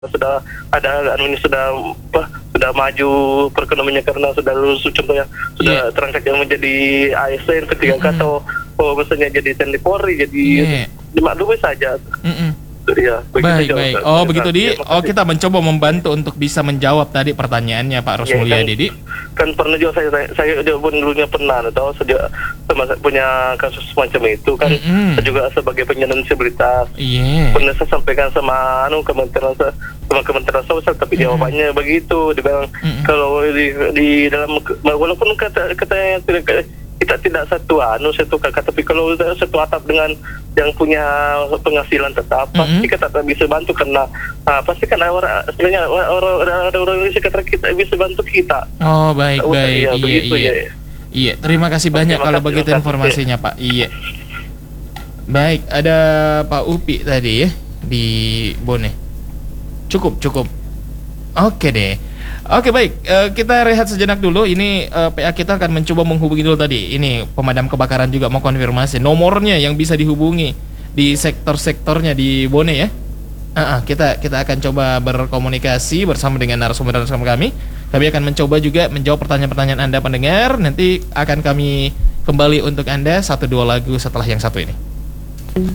sudah ada anunya, sudah maju perekonomiannya karena sudah lulus contohnya, sudah terangkat yang menjadi ASN ketika atau misalnya jadi TNI Polri, jadi dimaklumi saja. Ya, baik. Oh begitu Di. Oh kita mencoba membantu untuk bisa menjawab tadi pertanyaannya Pak Rusmulyadi Di. Kan pernah juga saya pun dulunya pernah atau punya kasus semacam itu kan. Saya juga sebagai penyandang disabilitas. Pernah saya sampaikan sama Kementerian Sosial, tapi jawabannya begitu, dibilang kalau di dalam walaupun katanya kita tidak satu kakak, tapi kalau satu atap dengan yang punya penghasilan tetap, pasti kita tak bisa bantu karena pasti kan orang sekitar kita bisa bantu kita. Oh baik. Iya, terima kasih banyak kalau begitu informasinya Pak. Iya. Baik, ada Pak Upi tadi ya di Bone. Cukup. Oke deh. Oke baik, kita rehat sejenak dulu. Ini PA kita akan mencoba menghubungi dulu tadi. Ini pemadam kebakaran juga mau konfirmasi nomornya yang bisa dihubungi di sektor-sektornya di Bone ya. Kita akan coba berkomunikasi bersama dengan narasumber kami. Kami akan mencoba juga menjawab pertanyaan-pertanyaan Anda pendengar. Nanti akan kami kembali untuk Anda 1-2 lagu setelah yang satu ini.